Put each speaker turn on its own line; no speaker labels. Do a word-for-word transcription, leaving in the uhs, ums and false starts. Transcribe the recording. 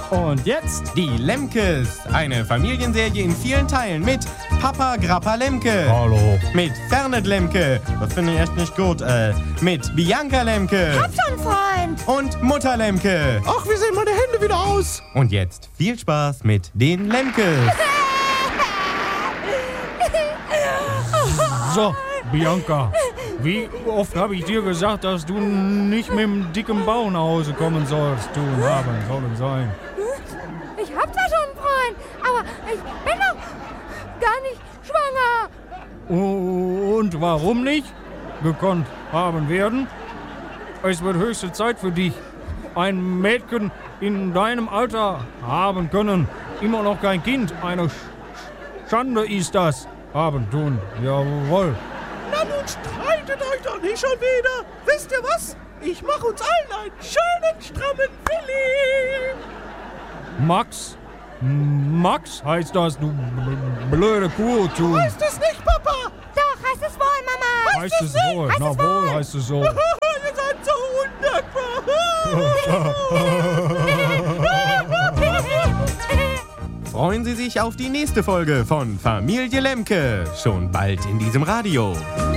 Und jetzt
Die Lemkes, eine Familienserie in vielen Teilen mit Papa Grappa Lemke.
Hallo.
Mit Fernet Lemke, das finde ich echt nicht gut, äh, mit Bianca Lemke.
Hab schon, Freund.
Und Mutter Lemke.
Ach, wie sehen meine Hände wieder aus?
Und jetzt viel Spaß mit den Lemkes.
So, Bianca, wie oft habe ich dir gesagt, dass du nicht mit dem dicken Bauch nach Hause kommen sollst? Du haben sollen sein.
Ich hab zwar schon einen Freund, aber ich bin doch gar nicht schwanger.
Und warum nicht gekonnt haben werden? Es wird höchste Zeit für dich. Ein Mädchen in deinem Alter haben können. Immer noch kein Kind. Eine Sch- Schande ist das. Haben tun. Jawohl.
Na nun streitet euch doch nicht schon wieder. Wisst ihr was? Ich mach uns allen einen schönen, strammen Willi.
Max? Max heißt das, du b- blöde Kuh, du.
Heißt es nicht, Papa?
Doch, heißt es wohl, Mama.
Heißt es wohl?
Heißt
Na
es
wohl
wohl?
heißt es so.
Ihr seid so undankbar.
Freuen Sie sich auf die nächste Folge von Familie Lemke. Schon bald in diesem Radio.